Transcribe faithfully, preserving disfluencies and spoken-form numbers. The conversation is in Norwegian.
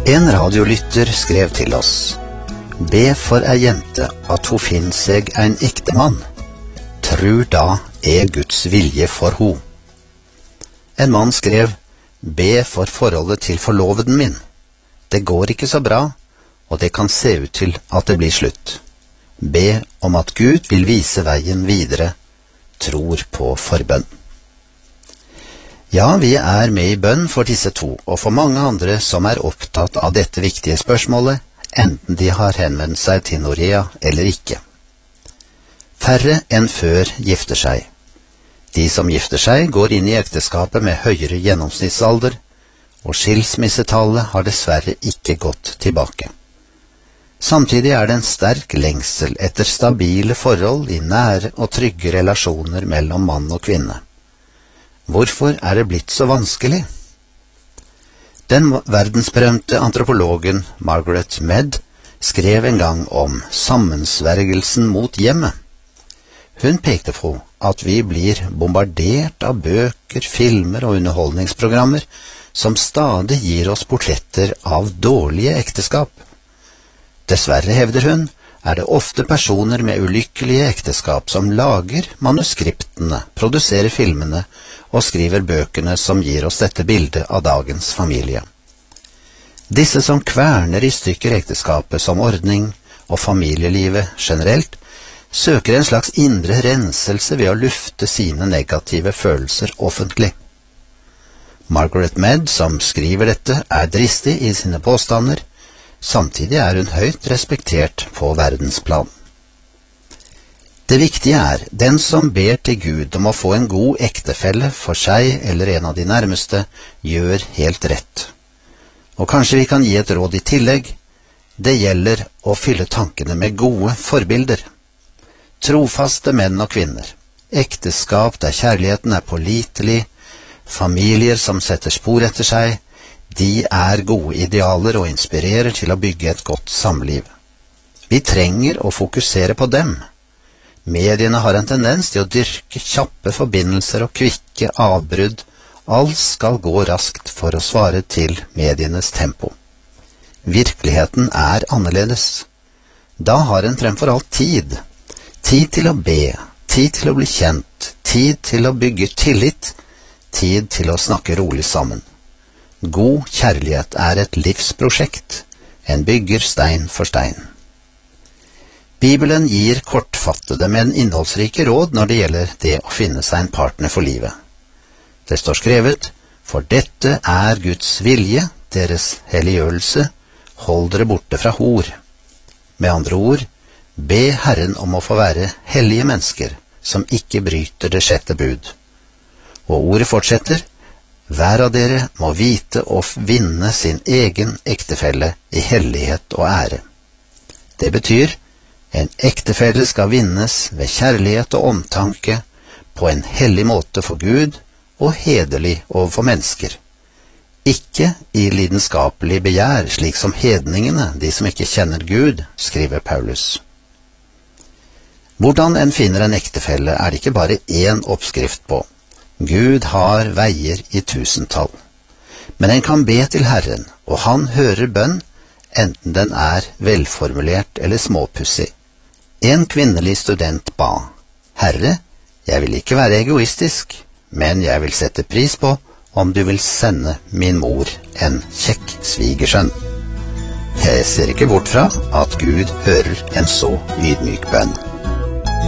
En radiolytter skrev til oss: Be for ei jente at ho finn seg ein ektemann. Trur da er Guds vilje for ho. En mann skrev: Be for forholdet til forloveden min. Det går ikke så bra, og det kan se ut til at det blir slutt. Be om at Gud vil vise veien videre. Tror på forbønn. Ja, vi er med i bønn for disse to, og for mange andre som er opptatt av dette viktige spørsmålet, enten de har henvendt seg til Norea eller ikke. Færre enn før gifter seg. De som gifter seg går inn i ekteskapet med høyere gjennomsnittsalder, og skilsmissetallet har dessverre ikke gått tilbake. Samtidig er det en sterk lengsel etter stabile forhold i nære og trygge relasjoner mellom mann og kvinne. Hvorfor er det blitt så vanskelig? Den verdensberømte antropologen Margaret Mead skrev en gang om sammensvergelsen mot hjemmet. Hun pekte på at vi blir bombardert av bøker, filmer og underholdningsprogrammer som stadig gir oss portretter av dårlige ekteskap. Dessverre, hevder hun, er det ofte personer med ulykkelige ekteskap som lager manuskriptene, produserer filmene og skriver bøkene som gir oss dette bildet av dagens familie. Disse som kverner i stykker ekteskapet som ordning og familielivet generelt, søker en slags indre renselse ved å lufte sine negative følelser offentlig. Margaret Mead, som skriver dette, er dristig i sine påstander. Samtidig er hun høyt respektert på verdensplan. Det viktige er, den som ber til Gud om å få en god ektefelle for seg eller en av de nærmeste, gjør helt rett. Og kanskje vi kan gi et råd i tillegg. Det gjelder å fylle tankene med gode forbilder. Trofaste menn og kvinner. Ekteskap der kjærligheten er pålitelig. Familier som setter spor etter seg. De er gode idealer og inspirerer til å bygge et godt samliv. Vi trenger å fokusere på dem. Mediene har en tendens til å dyrke kjappe forbindelser og kvikke avbrudd. Alt skal gå raskt for å svare til medienes tempo. Virkeligheten er annerledes. Da har en fremfor alt tid. Tid til å be, tid til å bli kjent, tid til å bygge tillit, tid til å snakke rolig sammen. God kjærlighet er et livsprosjekt. En bygger stein for stein. Bibelen gir kortfattede, men innholdsrike råd når det gjelder det å finne seg en partner for livet. Det står skrevet: For dette er Guds vilje, deres helliggjørelse, hold dere borte fra hor. Med andre ord, be Herren om å få være hellige mennesker, som ikke bryter det sjette bud. Og ordet fortsetter: Hver av dere må vite å vinne sin egen ektefelle i hellighet og ære. Det betyr, en ektefelle skal vinnes ved kjærlighet og omtanke, på en hellig måte for Gud og hederlig overfor mennesker. Ikke i lidenskapelig begjær, slik som hedningene, de som ikke kjenner Gud, skriver Paulus. Hvordan en finner en ektefelle er det ikke bare én oppskrift på. Gud har veier i tusentall. Men en kan be til Herren, og han hører bønn, enten den er velformulert eller småpussig. En kvinnelig student ba: Herre, jeg vil ikke være egoistisk, men jeg vil sette pris på om du vil sende min mor en kjekk svigersønn. Jeg ser ikke bort fra at Gud hører en så ydmyk bønn.